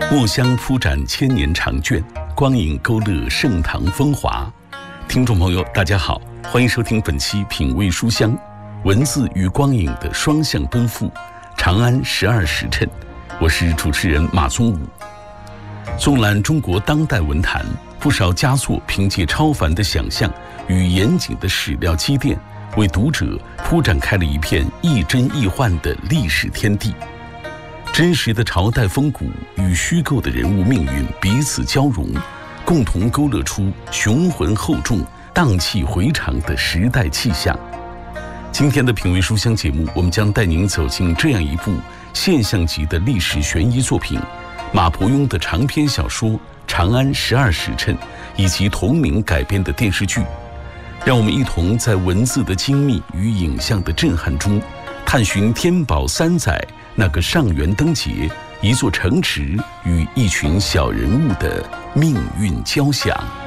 墨香铺展千年长卷，光影勾勒盛唐风华。听众朋友大家好，欢迎收听本期品味书香，文字与光影的双向奔赴，长安12时辰。我是主持人马宗武。纵览中国当代文坛，不少佳作凭借超凡的想象与严谨的史料积淀，为读者铺展开了一片亦真亦幻的历史天地。真实的朝代风骨与虚构的人物命运彼此交融，共同勾勒出雄浑厚重、荡气回肠的时代气象。今天的品味书香节目，我们将带您走进这样一部现象级的历史悬疑作品——马伯庸的长篇小说《长安12时辰》，以及同名改编的电视剧。让我们一同在文字的精密与影像的震撼中，探寻天宝3载那个上元灯节、一座城池与一群小人物的命运交响。